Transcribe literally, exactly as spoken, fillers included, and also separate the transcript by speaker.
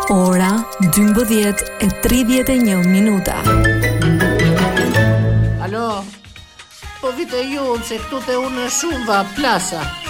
Speaker 1: Ora dymbëdhjetë e tridhjetë e një minuta.
Speaker 2: Alo, po vite ju se këtu te unë shumë va plasa.